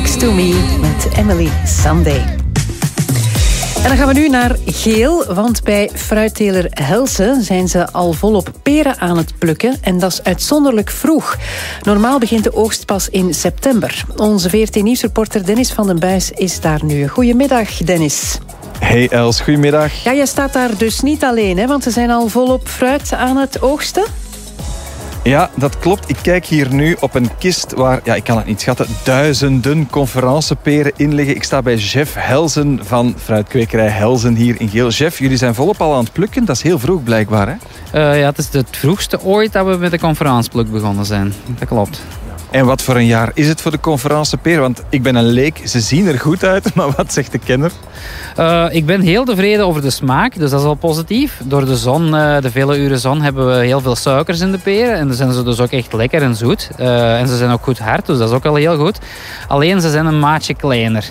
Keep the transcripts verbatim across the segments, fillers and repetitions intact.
Next to Me met Emily Sandé. En dan gaan we nu naar geel, want bij fruitteler Helse zijn ze al volop peren aan het plukken en dat is uitzonderlijk vroeg. Normaal begint de oogst pas in september. Onze V R T-nieuwsreporter Dennis van den Buis is daar nu. Goedemiddag, Dennis. Hey Els, goedemiddag. Ja, jij staat daar dus niet alleen, hè, want ze zijn al volop fruit aan het oogsten. Ja, dat klopt. Ik kijk hier nu op een kist waar, ja, ik kan het niet schatten, duizenden conferenceperen in liggen. Ik sta bij Jeff Helsen van fruitkwekerij Helsen hier in Geel. Jeff, jullie zijn volop al aan het plukken. Dat is heel vroeg blijkbaar, hè? Uh, ja, het is het vroegste ooit dat we met de conferencepluk begonnen zijn. Dat klopt. En wat voor een jaar is het voor de conferenceperen? Want ik ben een leek, ze zien er goed uit, maar wat zegt de kenner? Uh, ik ben heel tevreden over de smaak, dus dat is al positief. Door de zon, uh, de vele uren zon, hebben we heel veel suikers in de peren. En dan zijn ze dus ook echt lekker en zoet. Uh, en ze zijn ook goed hard, dus dat is ook al heel goed. Alleen ze zijn een maatje kleiner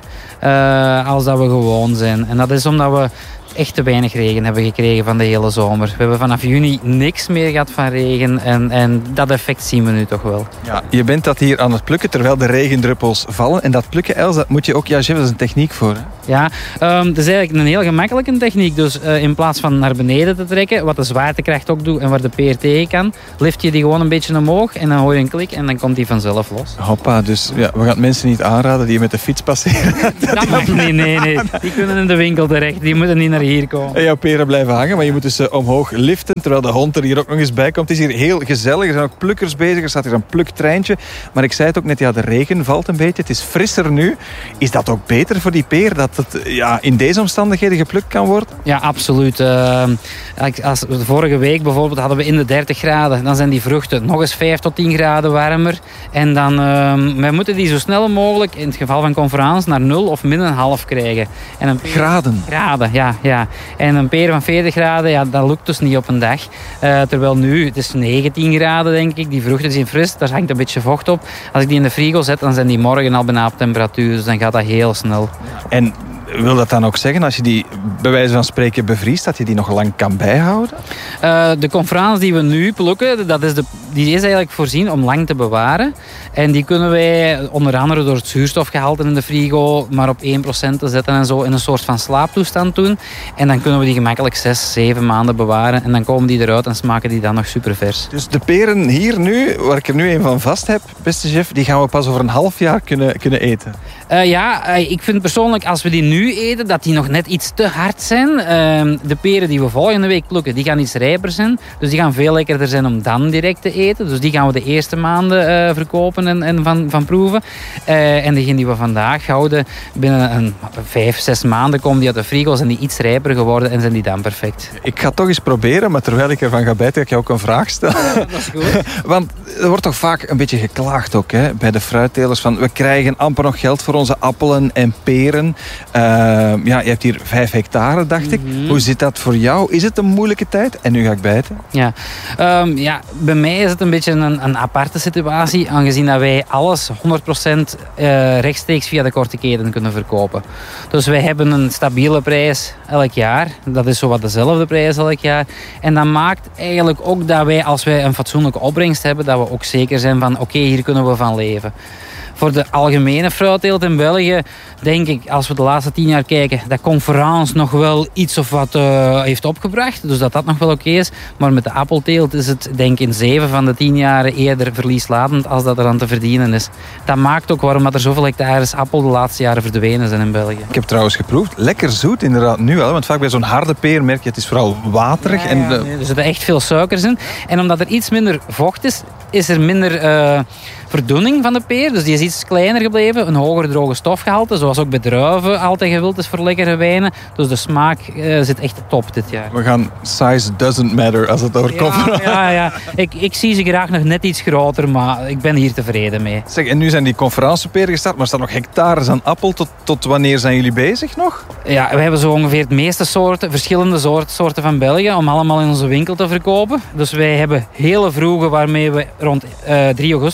uh, als dat we gewoon zijn. En dat is omdat we echt te weinig regen hebben gekregen van de hele zomer. We hebben vanaf juni niks meer gehad van regen en, en dat effect zien we nu toch wel. Ja, je bent dat hier aan het plukken terwijl de regendruppels vallen. En dat plukken, Els, dat moet je ook... Ja, Jeff, dat is een techniek voor, hè? Ja, um, dat is eigenlijk een heel gemakkelijke techniek. Dus uh, in plaats van naar beneden te trekken, wat de zwaartekracht ook doet en waar de peer tegen kan, lift je die gewoon een beetje omhoog en dan hoor je een klik en dan komt die vanzelf los. Hoppa, dus ja, we gaan mensen niet aanraden die met de fiets passeren. Dat mag niet, nee, nee. Die kunnen in de winkel terecht, die moeten niet naar hier komen. En jouw peren blijven hangen, maar je moet dus uh, omhoog liften, terwijl de hond er hier ook nog eens bij komt. Het is hier heel gezellig, er zijn ook plukkers bezig, er staat hier een pluktreintje. Maar ik zei het ook net, ja, de regen valt een beetje, het is frisser nu. Is dat ook beter voor die peer, dat het ja, in deze omstandigheden geplukt kan worden? Ja, absoluut. Uh, als, vorige week bijvoorbeeld hadden we in de dertig graden, dan zijn die vruchten nog eens vijf tot tien graden warmer. En dan uh, wij moeten die zo snel mogelijk, in het geval van conferentie, naar nul of min een half krijgen. En een peer, graden? Graden, ja, ja. En een peer van veertig graden, ja, dat lukt dus niet op een dag. Uh, terwijl nu, het is negentien graden denk ik, die vruchten zijn fris, daar hangt een beetje vocht op. Als ik die in de frigo zet, dan zijn die morgen al bijna op temperatuur, dus dan gaat dat heel snel. En wil dat dan ook zeggen, als je die bij wijze van spreken bevriest, dat je die nog lang kan bijhouden? Uh, de conferentie die we nu plukken, dat is de, die is eigenlijk voorzien om lang te bewaren. En die kunnen wij onder andere door het zuurstofgehalte in de frigo maar op één procent te zetten en zo in een soort van slaaptoestand doen. En dan kunnen we die gemakkelijk zes, zeven maanden bewaren. En dan komen die eruit en smaken die dan nog super vers. Dus de peren hier nu, waar ik er nu een van vast heb, beste chef, die gaan we pas over een half jaar kunnen, kunnen eten? Uh, ja, uh, ik vind persoonlijk als we die nu eten, dat die nog net iets te hard zijn. Uh, de peren die we volgende week plukken, die gaan iets rijper zijn. Dus die gaan veel lekkerder zijn om dan direct te eten. Dus die gaan we de eerste maanden uh, verkopen en, en van, van proeven. Uh, en degene die we vandaag houden, binnen een vijf, zes maanden komen die uit de frigo, zijn die iets rijper geworden en zijn die dan perfect. Ik ga toch eens proberen, maar terwijl ik ervan ga bijten, ga ik je ook een vraag stellen. Ja, dat is goed. Want er wordt toch vaak een beetje geklaagd ook, hè, bij de fruittelers van we krijgen amper nog geld voor onze appelen en peren. Uh, ja, je hebt hier vijf hectare, dacht ik. Mm-hmm. Hoe zit dat voor jou? Is het een moeilijke tijd? En nu ga ik bijten. Ja, um, ja bij mij is het een beetje een, een aparte situatie, aangezien dat wij alles honderd procent uh, rechtstreeks via de korte keten kunnen verkopen. Dus wij hebben een stabiele prijs elk jaar. Dat is zowat dezelfde prijs elk jaar. En dat maakt eigenlijk ook dat wij, als wij een fatsoenlijke opbrengst hebben, dat we ook zeker zijn van oké, okay, hier kunnen we van leven. Voor de algemene fruitteelt in België, denk ik, als we de laatste tien jaar kijken, dat conferentie nog wel iets of wat uh, heeft opgebracht. Dus dat dat nog wel oké okay is. Maar met de appelteelt is het, denk ik, in zeven van de tien jaren eerder verlieslatend als dat er aan te verdienen is. Dat maakt ook waarom er zoveel hectares appel de laatste jaren verdwenen zijn in België. Ik heb trouwens geproefd. Lekker zoet inderdaad nu wel. Want vaak bij zo'n harde peer merk je, het is vooral waterig. Ja, ja, en, uh... nee, er zitten echt veel suikers in. En omdat er iets minder vocht is, is er minder uh, verdunning van de peer. Dus die is iets kleiner gebleven. Een hoger droge stofgehalte. Zoals ook bij druiven altijd gewild is voor lekkere wijnen. Dus de smaak uh, zit echt top dit jaar. We gaan size doesn't matter als het over komt. Ja, ja, ja. Ik, ik zie ze graag nog net iets groter. Maar ik ben hier tevreden mee. Zeg, en nu zijn die conferentieperen gestart. Maar er staan nog hectares aan appel. Tot, tot wanneer zijn jullie bezig nog? Ja, we hebben zo ongeveer het meeste soorten, verschillende soorten, soorten van België. Om allemaal in onze winkel te verkopen. Dus wij hebben hele vroege waarmee we rond uh, drie augustus zijn begonnen.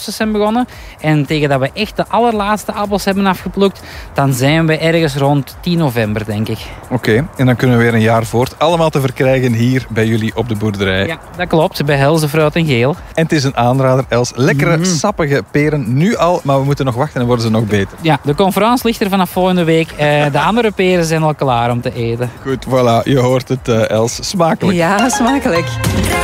begonnen. En tegen dat we echt de allerlaatste appels hebben afgeplukt, dan zijn we ergens rond tien november, denk ik. Oké, okay, en dan kunnen we weer een jaar voort. Allemaal te verkrijgen hier bij jullie op de boerderij. Ja, dat klopt. Bij Helze Fruit en Geel. En het is een aanrader, Els. Lekkere, mm. sappige peren nu al, maar we moeten nog wachten en worden ze nog beter. Ja, de conferentie ligt er vanaf volgende week. Uh, de andere peren zijn al klaar om te eten. Goed, voilà. Je hoort het, uh, Els. Smakelijk. Ja, smakelijk.